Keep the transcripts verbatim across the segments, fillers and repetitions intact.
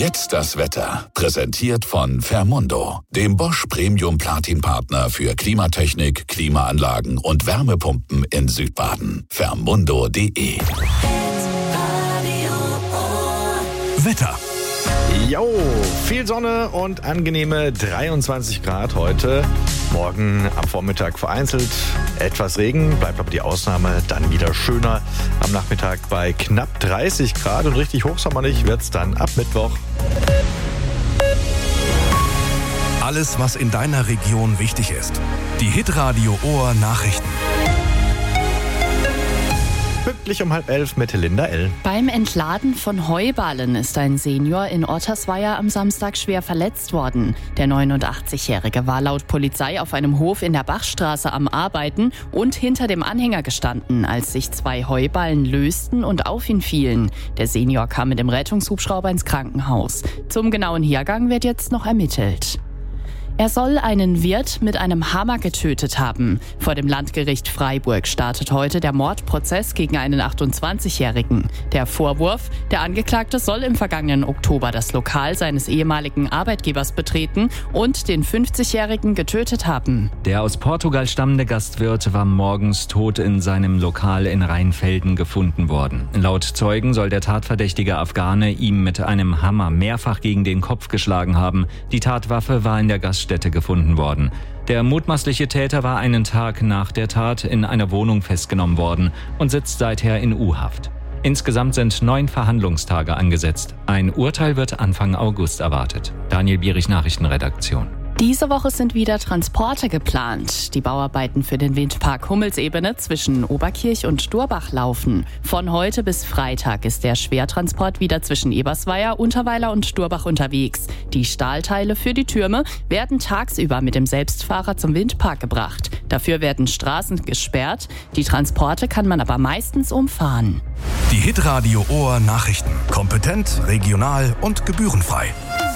Jetzt das Wetter. Präsentiert von Fermundo, dem Bosch Premium Platin Partner für Klimatechnik, Klimaanlagen und Wärmepumpen in Südbaden. Fermundo punkt de. Wetter. Jo, viel Sonne und angenehme dreiundzwanzig Grad heute. Morgen am Vormittag vereinzelt etwas Regen, bleibt aber die Ausnahme, dann wieder schöner. Am Nachmittag bei knapp dreißig Grad und richtig hochsommerlich wird's dann ab Mittwoch. Alles, was in deiner Region wichtig ist. Die Hitradio Ohr Nachrichten. Pünktlich um halb elf mit Linda L. Beim Entladen von Heuballen ist ein Senior in Ottersweier am Samstag schwer verletzt worden. Der neunundachtzigjährige war laut Polizei auf einem Hof in der Bachstraße am Arbeiten und hinter dem Anhänger gestanden, als sich zwei Heuballen lösten und auf ihn fielen. Der Senior kam mit dem Rettungshubschrauber ins Krankenhaus. Zum genauen Hergang wird jetzt noch ermittelt. Er soll einen Wirt mit einem Hammer getötet haben. Vor dem Landgericht Freiburg startet heute der Mordprozess gegen einen achtundzwanzigjährigen. Der Vorwurf: Der Angeklagte soll im vergangenen Oktober das Lokal seines ehemaligen Arbeitgebers betreten und den fünfzigjährigen getötet haben. Der aus Portugal stammende Gastwirt war morgens tot in seinem Lokal in Rheinfelden gefunden worden. Laut Zeugen soll der tatverdächtige Afghane ihm mit einem Hammer mehrfach gegen den Kopf geschlagen haben. Die Tatwaffe war in der Gaststätte gefunden worden. Der mutmaßliche Täter war einen Tag nach der Tat in einer Wohnung festgenommen worden und sitzt seither in U-Haft. Insgesamt sind neun Verhandlungstage angesetzt. Ein Urteil wird Anfang August erwartet. Daniel Bierich, Nachrichtenredaktion. Diese Woche sind wieder Transporte geplant. Die Bauarbeiten für den Windpark Hummelsebene zwischen Oberkirch und Durbach laufen. Von heute bis Freitag ist der Schwertransport wieder zwischen Ebersweier, Unterweiler und Durbach unterwegs. Die Stahlteile für die Türme werden tagsüber mit dem Selbstfahrer zum Windpark gebracht. Dafür werden Straßen gesperrt. Die Transporte kann man aber meistens umfahren. Die Hitradio Ohr Nachrichten. Kompetent, regional und gebührenfrei.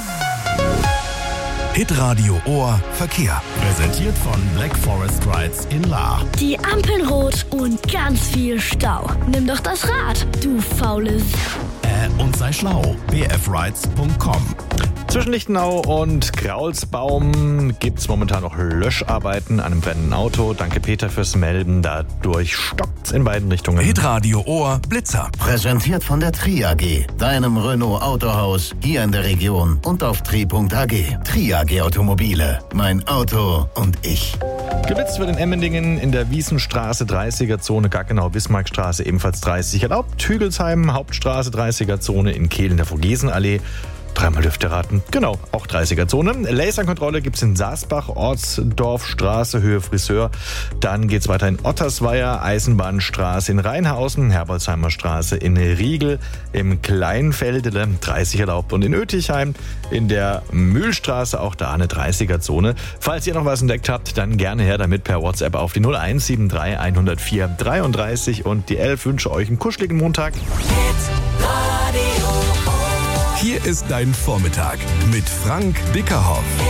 Hitradio Ohr Verkehr. Präsentiert von Black Forest Rides in Lahr. Die Ampeln rot und ganz viel Stau. Nimm doch das Rad, du faules. Äh, und sei schlau. b f rides punkt com. Zwischen Lichtenau und Graulsbaum gibt es momentan noch Löscharbeiten an einem brennenden Auto. Danke Peter fürs Melden. Dadurch stockt's in beiden Richtungen. Hitradio Ohr Blitzer. Präsentiert von der Tri A G, deinem Renault Autohaus hier in der Region und auf tri punkt a g. Tri A G Automobile. Mein Auto und ich. Geblitzt wird in Emmendingen in der Wiesenstraße dreißiger Zone, Gaggenau-Bismarckstraße ebenfalls dreißig erlaubt. Hügelsheim, Hauptstraße dreißiger Zone in Kehl in der Vogesenallee. Dreimal dürft ihr raten. Genau, auch dreißiger Zone. Laserkontrolle gibt's in Saasbach, Ortsdorfstraße, Höhe Friseur. Dann geht's weiter in Ottersweier, Eisenbahnstraße in Rheinhausen, Herbolzheimer Straße in Riegel, im Kleinfeldele, dreißig erlaubt. Und in Oetichheim in der Mühlstraße, auch da eine dreißiger Zone. Falls ihr noch was entdeckt habt, dann gerne her damit per WhatsApp auf die null eins sieben drei hundertvier dreiunddreißig. Und die Elf wünsche euch einen kuscheligen Montag. Hier ist dein Vormittag mit Frank Bickerhoff.